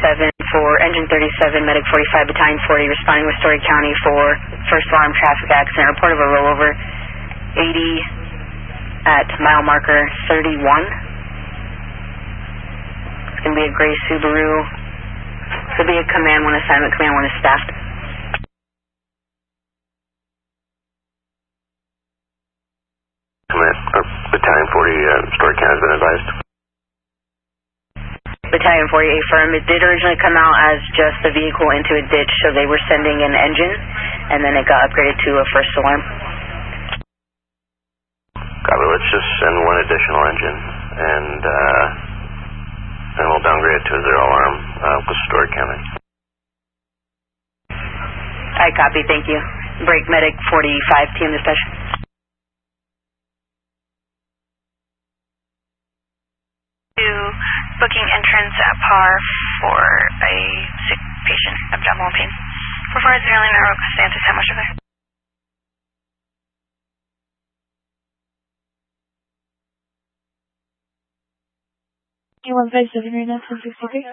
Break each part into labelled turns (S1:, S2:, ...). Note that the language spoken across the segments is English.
S1: 7 for Engine 37, Medic 45, Battalion 40, responding with Story County for first alarm traffic accident. Report of a rollover 80 at mile marker 31. It's going to be a gray Subaru. It's going to be a Command 1 assignment. Command 1 is staffed.
S2: Battalion 40, Story County has been advised.
S1: Battalion 40, affirm. It did originally come out as just a vehicle into a ditch, so they were sending an engine, and then it got upgraded to a first alarm.
S2: Copy, let's just send one additional engine, and then we'll downgrade it to a 0 alarm with Story County.
S1: I copy, thank you. Break Medic 45, team dispatch.
S3: Booking entrance at par for a sick patient, abdominal pain. Before it's nearly narrow, Santos, how much are there?
S4: U-157 right now, 1063.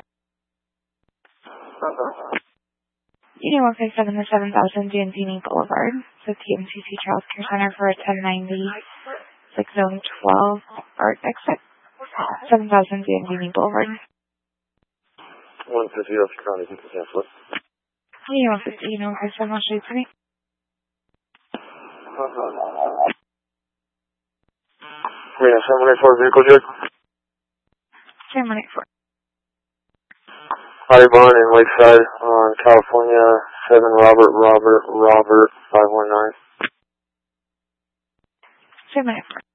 S4: Union 157 to 7000 Giantini Boulevard, so TMCC Charles Care Center for a 1090, 6 zone 12, art exit. 7,000 Giantini Boulevard.
S2: 150 Oscar County, Catholic.
S4: Hey, 150, you know, I said not straight to me.
S2: Yeah, 784 vehicle check.
S4: 784.
S2: Audubon in Lakeside on California, 7 Robert 519.
S4: 784.